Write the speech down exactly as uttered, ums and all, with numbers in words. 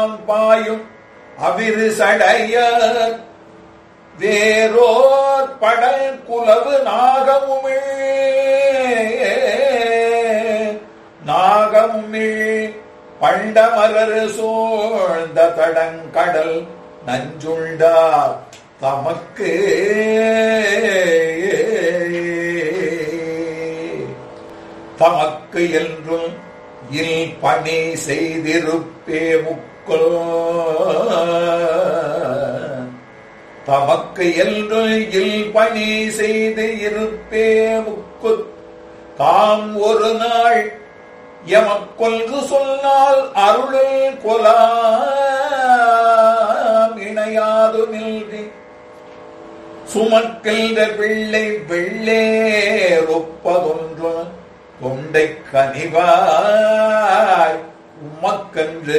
பாயும் அவிரு சடையர் வேரோர் படல் குலவு நாகமுமிழ் நாகமுமிழ் பண்டமரர் சூழ்ந்த தடங்கடல் நஞ்சுண்டார் தமக்கு தமக்கு என்றும் இல் பணி செய்திருப்பே முக்குள் தமக்கு என்று இல் பணி செய்து இருப்பே முக்கு தாம் ஒரு நாள் எமக்கொல்கு சொன்னால் அருளில் கொலாம் இணையாது நில்வி சுமக்கின்ற பிள்ளை வெள்ளேரொப்பதொன்று தொண்டை கனிவாய் உமக்கன்று